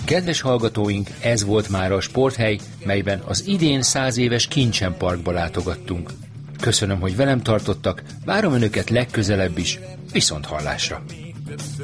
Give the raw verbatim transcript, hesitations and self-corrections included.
Kedves hallgatóink, ez volt már a Sporthely, melyben az idén száz éves Kincsen Parkba látogattunk. Köszönöm, hogy velem tartottak, várom önöket legközelebb is, viszont hallásra!